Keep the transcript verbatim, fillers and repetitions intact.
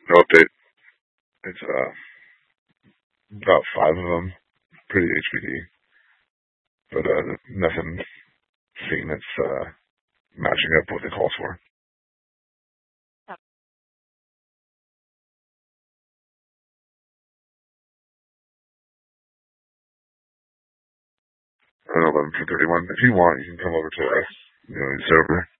No update. It's uh about five of them. Pretty H B D, but uh, nothing seen that's uh, matching up what the calls for. I don't know, eleven for thirty-one. If you want, you can come over to us. You know, it's over.